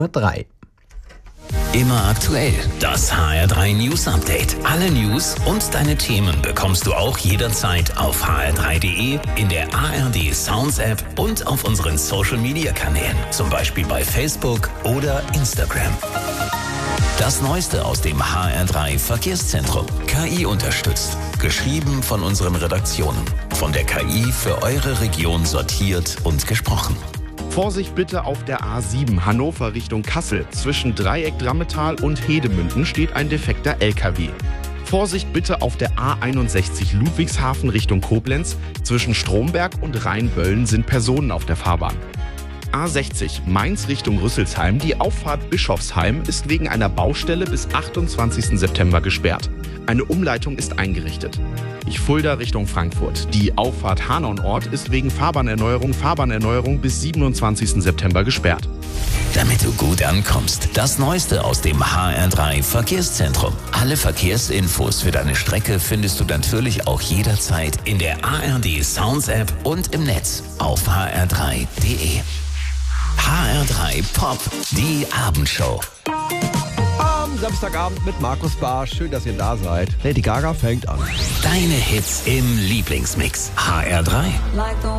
3. Immer aktuell. Das HR3 News Update. Alle News und deine Themen bekommst du auch jederzeit auf hr3.de, in der ARD Sounds App und auf unseren Social Media Kanälen. Zum Beispiel bei Facebook oder Instagram. Das Neueste aus dem HR3 Verkehrszentrum. KI unterstützt. Geschrieben von unseren Redaktionen. Von der KI für eure Region sortiert und gesprochen. Vorsicht bitte auf der A7 Hannover Richtung Kassel. Zwischen Dreieck Drammetal und Hedemünden steht ein defekter LKW. Vorsicht bitte auf der A61 Ludwigshafen Richtung Koblenz. Zwischen Stromberg und Rheinböllen sind Personen auf der Fahrbahn. A60 Mainz Richtung Rüsselsheim. Die Auffahrt Bischofsheim ist wegen einer Baustelle bis 28. September gesperrt. Eine Umleitung ist eingerichtet. Fulda Richtung Frankfurt. Die Auffahrt Hanau-Ort ist wegen Fahrbahnerneuerung bis 27. September gesperrt. Damit du gut ankommst, das Neueste aus dem HR3 Verkehrszentrum. Alle Verkehrsinfos für deine Strecke findest du natürlich auch jederzeit in der ARD Sounds App und im Netz auf hr3.de. HR3 Pop, die Abendshow. Samstagabend mit Markus Barsch. Schön, dass ihr da seid. Lady Gaga fängt an. Deine Hits im Lieblingsmix. HR3.